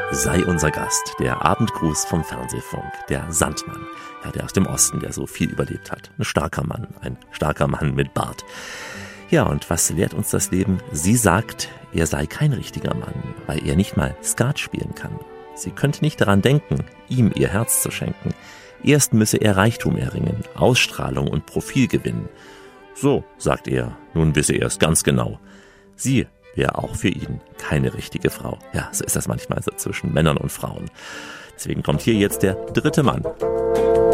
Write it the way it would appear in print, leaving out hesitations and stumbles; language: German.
sei unser Gast, der Abendgruß vom Fernsehfunk, der Sandmann, ja, der aus dem Osten, der so viel überlebt hat. Ein starker Mann mit Bart. Ja, und was lehrt uns das Leben? Sie sagt, er sei kein richtiger Mann, weil er nicht mal Skat spielen kann. Sie könnte nicht daran denken, ihm ihr Herz zu schenken. Erst müsse er Reichtum erringen, Ausstrahlung und Profil gewinnen. So, sagt er, nun wisse er es ganz genau. Sie wäre auch für ihn keine richtige Frau. Ja, so ist das manchmal so zwischen Männern und Frauen. Deswegen kommt hier jetzt der dritte Mann.